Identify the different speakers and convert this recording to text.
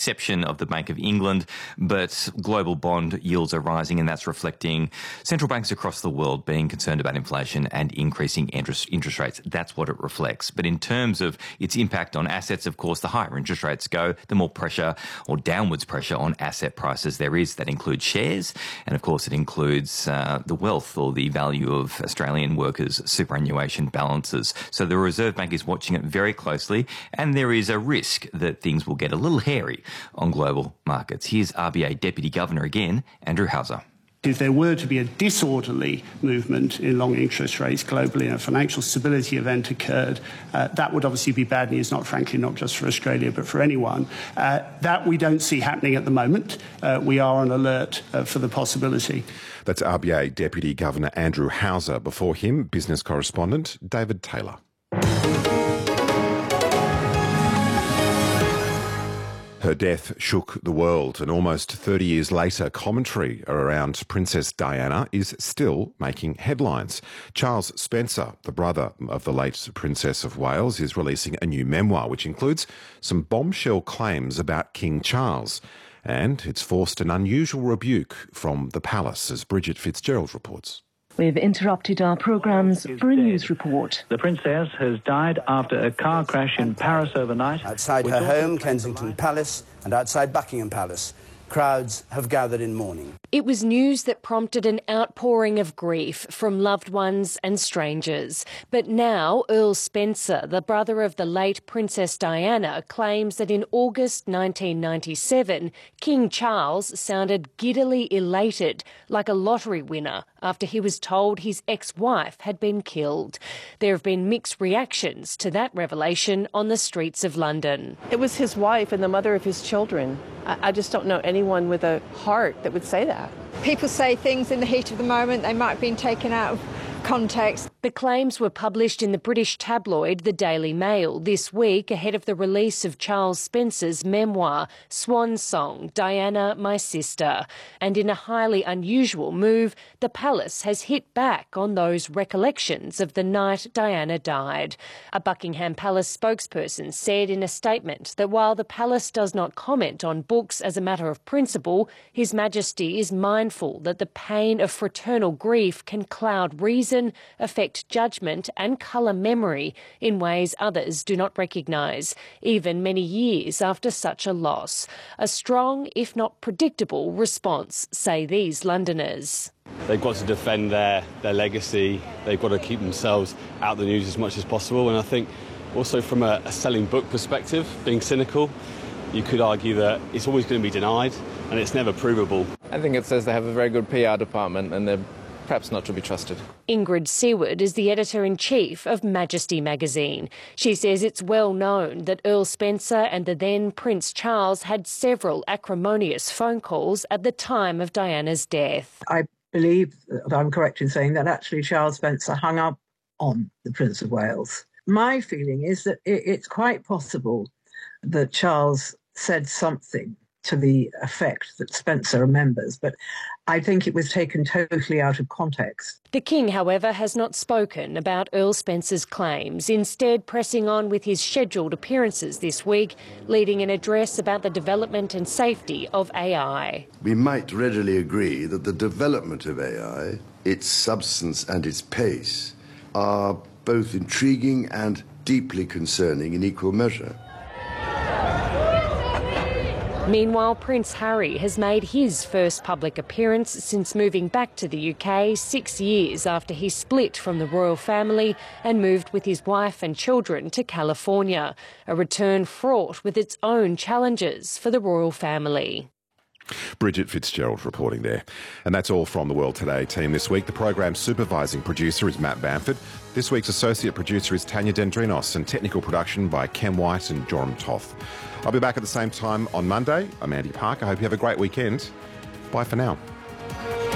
Speaker 1: exception of the Bank of England, but global bond yields are rising, and that's reflecting central banks across the world being concerned about inflation and increasing interest rates. That's what it reflects. But in terms of its impact on assets, of course, the higher interest rates go, the more pressure or downwards pressure on asset prices there is. That includes shares, and of course it includes the wealth or the value of Australian workers' superannuation balances. So the Reserve Bank is watching it very closely, and there is a risk that things will get a little hairy on global markets. Here's RBA Deputy Governor again, Andrew Hauser.
Speaker 2: If there were to be a disorderly movement in long interest rates globally and a financial stability event occurred, that would obviously be bad news, frankly, not just for Australia, but for anyone. That we don't see happening at the moment. We are on alert for the possibility.
Speaker 3: That's RBA Deputy Governor Andrew Hauser. Before him, business correspondent David Taylor. Her death shook the world, and almost 30 years later, commentary around Princess Diana is still making headlines. Charles Spencer, the brother of the late Princess of Wales, is releasing a new memoir which includes some bombshell claims about King Charles. And it's forced an unusual rebuke from the palace, as Bridget Fitzgerald reports.
Speaker 4: We've interrupted our programmes for a news report.
Speaker 5: The princess has died after a car crash in Paris overnight.
Speaker 6: Outside her home, Kensington Palace, and outside Buckingham Palace, crowds have gathered in mourning.
Speaker 7: It was news that prompted an outpouring of grief from loved ones and strangers. But now Earl Spencer, the brother of the late Princess Diana, claims that in August 1997, King Charles sounded giddily elated, like a lottery winner, after he was told his ex-wife had been killed. There have been mixed reactions to that revelation on the streets of London.
Speaker 8: It was his wife and the mother of his children. I just don't know anyone with a heart that would say that.
Speaker 9: People say things in the heat of the moment. They might have been taken out of context.
Speaker 7: The claims were published in the British tabloid The Daily Mail this week ahead of the release of Charles Spencer's memoir, Swan Song, Diana, My Sister. And in a highly unusual move, the palace has hit back on those recollections of the night Diana died. A Buckingham Palace spokesperson said in a statement that while the palace does not comment on books as a matter of principle, His Majesty is mindful that the pain of fraternal grief can cloud reason, affect judgment and colour memory in ways others do not recognise, even many years after such a loss. A strong, if not predictable, response, say these Londoners.
Speaker 10: They've got to defend their legacy. They've got to keep themselves out of the news as much as possible. And I think also from a selling book perspective, being cynical, you could argue that it's always going to be denied and it's never provable.
Speaker 11: I think it says they have a very good PR department and they're perhaps not to be trusted.
Speaker 7: Ingrid Seward is the editor-in-chief of Majesty magazine. She says it's well known that Earl Spencer and the then Prince Charles had several acrimonious phone calls at the time of Diana's death.
Speaker 12: I believe that I'm correct in saying that actually Charles Spencer hung up on the Prince of Wales. My feeling is that it's quite possible that Charles said something to the effect that Spencer remembers, but I think it was taken totally out of context.
Speaker 7: The King, however, has not spoken about Earl Spencer's claims, instead pressing on with his scheduled appearances this week, leading an address about the development and safety of AI.
Speaker 13: We might readily agree that the development of AI, its substance and its pace, are both intriguing and deeply concerning in equal measure.
Speaker 7: Meanwhile, Prince Harry has made his first public appearance since moving back to the UK 6 years after he split from the royal family and moved with his wife and children to California, a return fraught with its own challenges for the royal family.
Speaker 3: Bridget Fitzgerald reporting there. And that's all from the World Today team this week. The program's supervising producer is Matt Bamford. This week's associate producer is Tanya Dendrinos, and technical production by Ken White and Joram Toth. I'll be back at the same time on Monday. I'm Andy Park. I hope you have a great weekend. Bye for now.